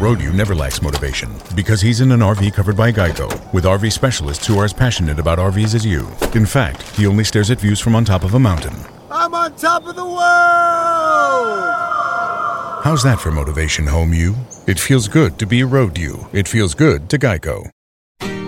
Road-U never lacks motivation because he's in an RV covered by Geico with RV specialists who are as passionate about RVs as you. In fact, he only stares at views from on top of a mountain. I'm on top of the world! How's that for motivation, home you? It feels good to be Road-U. It feels good to Geico.